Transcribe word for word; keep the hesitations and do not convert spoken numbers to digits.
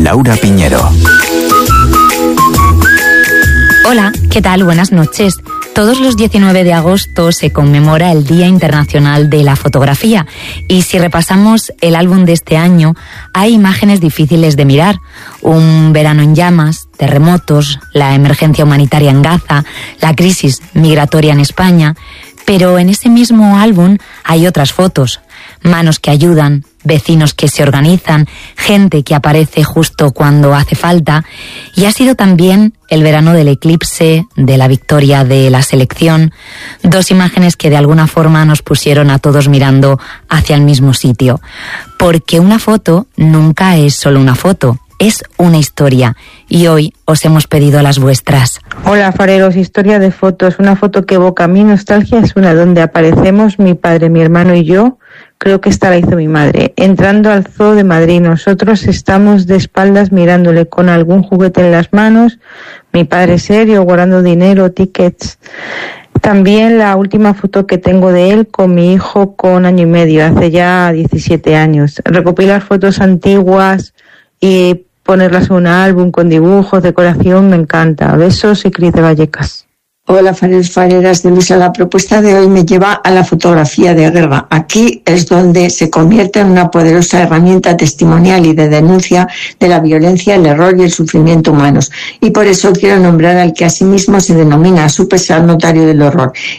Laura Piñero. Hola, ¿qué tal? Buenas noches. Todos los diecinueve de agosto se conmemora el Día Internacional de la Fotografía y si repasamos el álbum de este año hay imágenes difíciles de mirar. Un verano en llamas, terremotos, la emergencia humanitaria en Gaza, la crisis migratoria en España. Pero en ese mismo álbum hay otras fotos. Manos que ayudan, vecinos que se organizan, gente que aparece justo cuando hace falta. Y ha sido también el verano del eclipse, de la victoria de la selección. Dos imágenes que de alguna forma nos pusieron a todos mirando hacia el mismo sitio. Porque una foto nunca es solo una foto. Es una historia y hoy os hemos pedido las vuestras. Hola fareros, historia de fotos. Una foto que evoca mi nostalgia es una donde aparecemos mi padre, mi hermano y yo. Creo que esta la hizo mi madre. Entrando al Zoo de Madrid, nosotros estamos de espaldas mirándole con algún juguete en las manos. Mi padre serio, guardando dinero, tickets. También la última foto que tengo de él con mi hijo con año y medio, hace ya diecisiete años. Recopilar fotos antiguas y ponerlas en un álbum con dibujos, decoración, me encanta. Besos y Cris de Vallecas. Hola, fareros, fareras de Luisa. La propuesta de hoy me lleva a la fotografía de guerra. Aquí es donde se convierte en una poderosa herramienta testimonial y de denuncia de la violencia, el error y el sufrimiento humanos. Y por eso quiero nombrar al que asimismo se denomina a su pesar notario del horror.